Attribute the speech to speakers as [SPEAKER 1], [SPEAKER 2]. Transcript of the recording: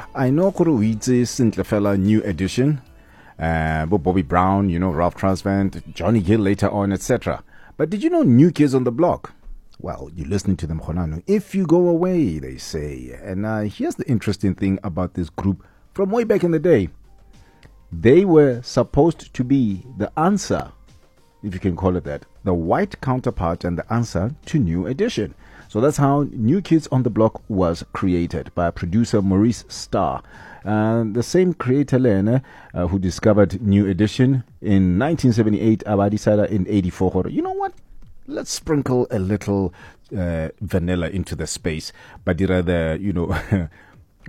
[SPEAKER 1] I know Kuru itse sentle fela New Edition, Bobby Brown, Ralph Tresvant, Johnny Gill later on, etc. But did you know New Kids on the Block? Well, you're listening to them, Khonano. If you go away, they say. And here's the interesting thing about this group from way back in the day. They were supposed to be the answer, if you can call it that, the white counterpart and the answer to New Edition. So that's how New Kids on the Block was created by producer Maurice Starr. The same creator Lena, who discovered New Edition in 1978, decided in 84. You know what? Let's sprinkle a little vanilla into the space, but rather,